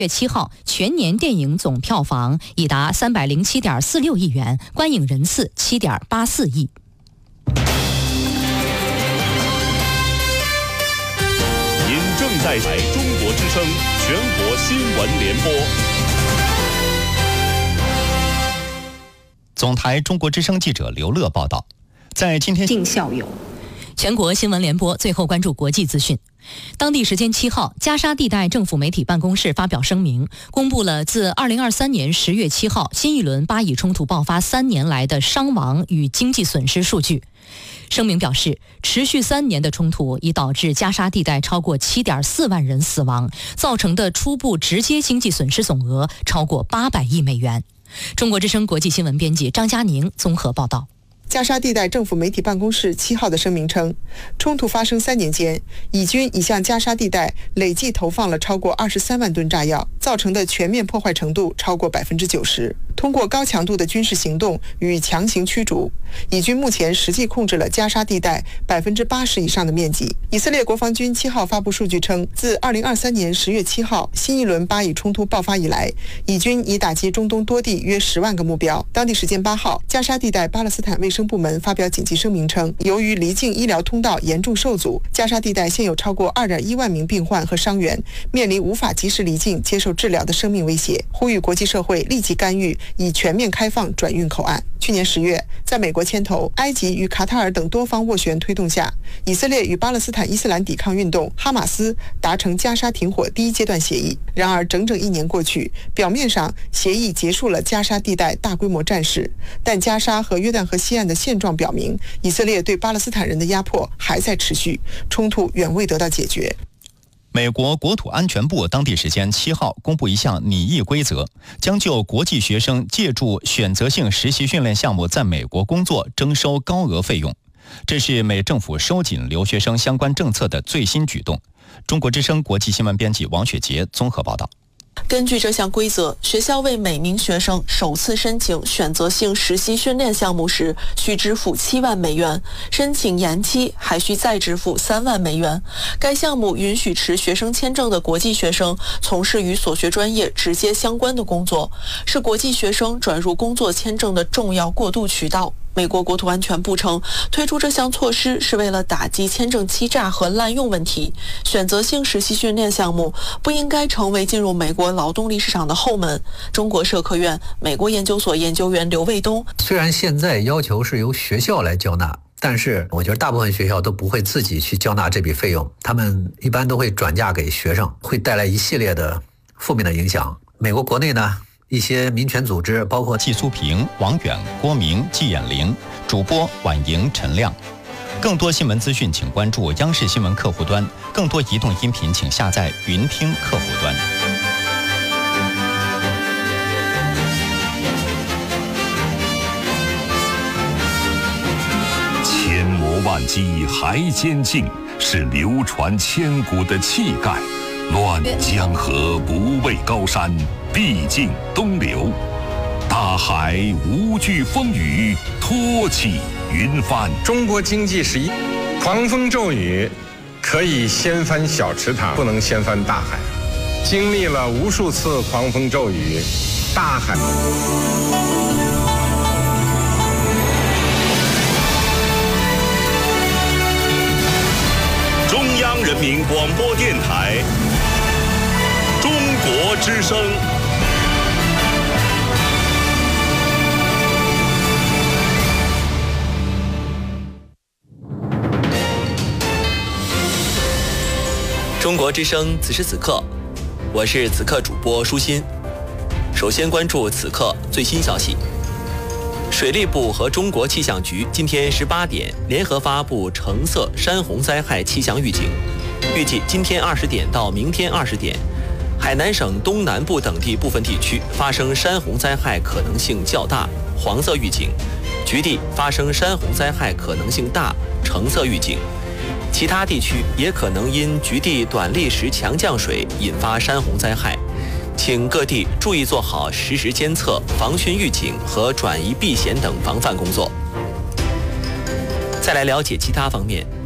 月7号，全年电影总票房已达307.46亿元，观影人次7.84亿。 您正在中国之声全国新闻联播。 总台中国之声记者刘乐报道，在今天敬校友。全国新闻联播最后关注国际资讯。当地时间7号，加沙地带政府媒体办公室发表声明，公布了自2023年10月7号新一轮巴以冲突爆发3年来的伤亡与经济损失数据。声明表示，持续3年的冲突已导致加沙地带超过7.4万人死亡，造成的初步直接经济损失总额超过800亿美元。中国之声国际新闻编辑张佳宁综合报道。 加沙地带政府媒体办公室7号的声明称，冲突发生3年间，以军已向加沙地带累计投放了超过23万吨炸药，造成的全面破坏程度超过90%。通过高强度的军事行动与强行驱逐，以军目前实际控制了加沙地带80%以上的面积。以色列国防军7号发布数据称，自2023年10月7号新一轮巴以冲突爆发以来，以军已打击中东多地约10万个目标。当地时间8号，加沙地带巴勒斯坦卫生部门发表紧急声明称，由于离境医疗通道严重受阻，加沙地带现有超过2.1万名病患和伤员面临无法及时离境接受治疗的生命威胁，呼吁国际社会立即干预，以全面开放转运口岸。去年10月，在美国牵头、埃及与卡塔尔等多方斡旋推动下，以色列与巴勒斯坦伊斯兰抵抗运动哈马斯达成加沙停火第1阶段协议。然而，整整1年过去，表面上协议结束了加沙地带大规模战事，但加沙和约旦河西岸的现状表明，以色列对巴勒斯坦人的压迫还在持续，冲突远未得到解决。 美国国土安全部当地时间7号公布一项拟议规则，将就国际学生借助选择性实习训练项目在美国工作征收高额费用。这是美政府收紧留学生相关政策的最新举动。中国之声国际新闻编辑王雪杰综合报道。 根据这项规则，学校为每名学生首次申请选择性实习训练项目时，需支付7万美元；申请延期还需再支付3万美元。该项目允许持学生签证的国际学生从事与所学专业直接相关的工作，是国际学生转入工作签证的重要过渡渠道。美国国土安全部称，推出这项措施是为了打击签证欺诈和滥用问题。选择性实习训练项目不应该成为进入美国劳动力市场的后门。中国社科院美国研究所研究员刘卫东， 虽然现在要求是由学校来缴纳，但是我觉得大部分学校都不会自己去缴纳这笔费用，他们一般都会转嫁给学生，会带来一系列的负面的影响。美国国内呢，一些民权组织，包括季苏平、王远、郭明、季衍玲，主播婉莹、陈亮。更多新闻资讯请关注央视新闻客户端，更多移动音频请下载云听客户端。 千磨万击还坚劲，是流传千古的气概。乱江河不畏高山，毕竟东流。大海无惧风雨，托起云帆。 中国经济是狂风骤雨可以掀翻小池塘，不能掀翻大海。经历了无数次狂风骤雨，大海。 中央人民广播电台。中国之声。 中国之声，此时此刻，我是此刻主播舒心。首先关注此刻最新消息。水利部和中国气象局今天18点联合发布橙色山洪灾害气象预警，预计今天20点到明天20点，海南省东南部等地部分地区发生山洪灾害可能性较大，黄色预警；局地发生山洪灾害可能性大，橙色预警。其他地区也可能因局地短历时强降水引发山洪灾害，请各地注意做好实时监测、防汛预警和转移避险等防范工作。再来了解其他方面。